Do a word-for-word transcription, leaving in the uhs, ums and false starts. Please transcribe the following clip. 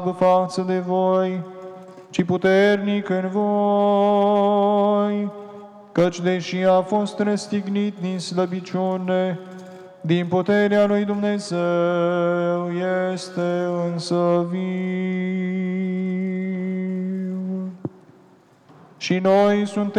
față de voi, ci puternic în voi, căci deși a fost răstignit din slăbiciune, din puterea lui Dumnezeu este însă viu. Și noi suntem